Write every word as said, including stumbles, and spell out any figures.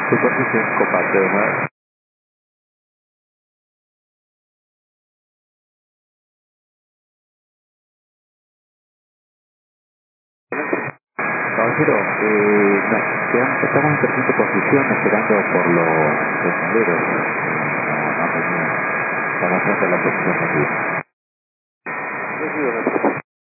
Superficie, comparte de nuevo. Caballero, eh, no, quedamos- estamos en perfecta posición esperando por los senderos. No, no han venido. Estamos frente a la posición aquí.